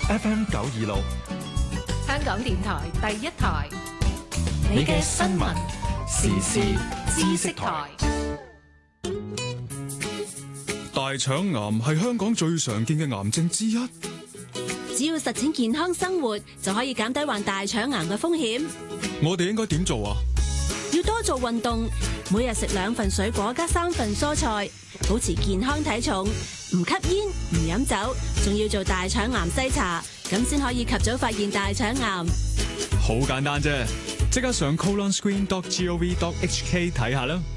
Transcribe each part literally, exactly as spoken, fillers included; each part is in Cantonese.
F M 九二六， 香港電台第一台， 你嘅新聞時事知識台。 大腸癌係香港最常見嘅癌症之一。 只要實踐健康生活，就可以減低患大腸癌嘅風險。 我哋應該點做啊？ 要多做運動，每日食兩份水果加三份蔬菜，保持健康體重，唔吸煙唔飲酒，仲要做大腸癌篩查，咁先可以及早發現大腸癌。 好簡單啫，即刻上 colon screen dot gov dot h k 睇下啦。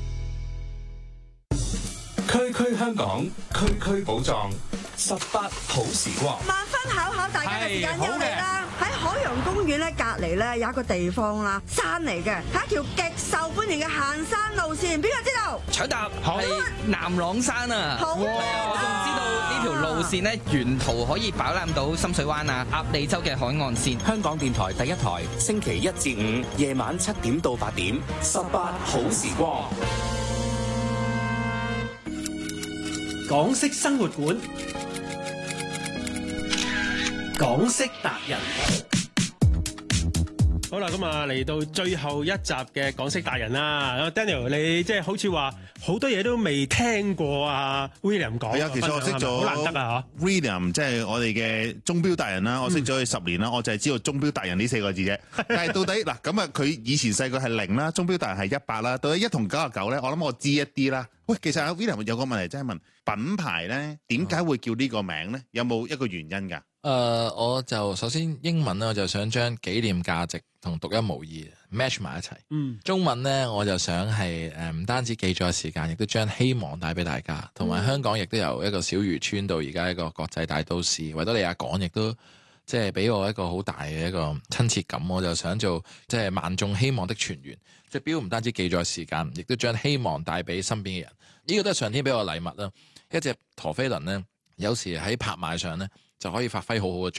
區區香港，區區寶藏，十八好時光。 萬分巧巧，大家嘅時間又嚟啦！喺海洋公園咧，隔離咧有一個地方啦，山嚟嘅，係一條極受歡迎嘅行山路線。邊個知道？ 搶答係南朗山啊！ 好係啊，我仲知道呢條路線咧，沿途可以飽覽到深水灣啊、鴨脷洲嘅海岸線。 香港電台第一台，星期一至五夜晚七點到八點，十八好時光。 港式生活館，港式達人。好啦，咁啊嚟到最後一集嘅港式達人啦。Daniel，你即係好似話好多嘢都未聽過啊 William 講。 係啊，其實我識咗好難得啊嚇。 William 即係我哋嘅鐘錶達人啦，我識咗佢十年啦，我就係知道鐘錶達人呢四個字啫。但係到底嗱咁啊，佢以前細個係零啦，鐘錶達人係一百啦，到底一同九十九咧，我諗我知一啲啦。喂，其實阿 William 有個問題真係問品牌咧，點解會叫呢個名咧？有冇一個原因㗎？ 誒、呃，我就首先英文咧，我就想將紀念價值同獨一無二 match 埋一齊。嗯，中文咧，我就想係誒唔單止記載時間，亦都將希望帶俾大家。同埋香港亦都由一個小漁村到而家一個國際大都市，維多利亞港亦都即係俾我一個好大嘅一個親切感。我就想做即係萬眾希望的泉源，隻錶唔單止記載時間，亦都將希望帶俾身邊嘅人。呢、這個都係上天俾我嘅禮物啦。一隻陀飛輪咧，有時喺拍賣上咧就可以發揮好好嘅作用。